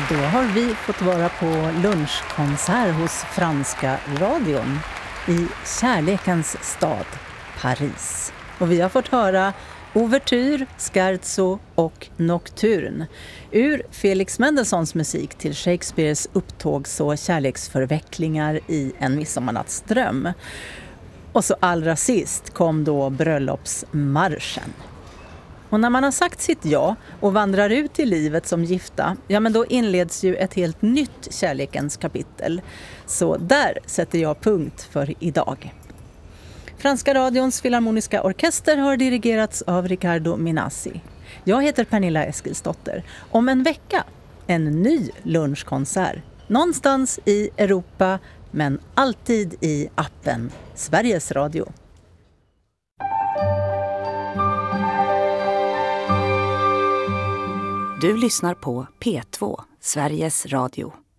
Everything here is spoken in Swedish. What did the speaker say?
Då har vi fått vara på lunchkonsert hos franska radion i kärlekens stad, Paris. Och vi har fått höra Ouverture, Scherzo och Nocturne ur Felix Mendelssohns musik till Shakespeares upptågs- och kärleksförvecklingar i En midsommarnattsdröm. Och så allra sist kom då bröllopsmarschen. Och när man har sagt sitt ja och vandrar ut i livet som gifta, ja men då inleds ju ett helt nytt kärlekens kapitel. Så där sätter jag punkt för idag. Franska radions filharmoniska orkester har dirigerats av Riccardo Minassi. Jag heter Pernilla Eskilsdotter. Om en vecka, en ny lunchkonsert. Någonstans i Europa, men alltid i appen Sveriges Radio. Du lyssnar på P2, Sveriges Radio.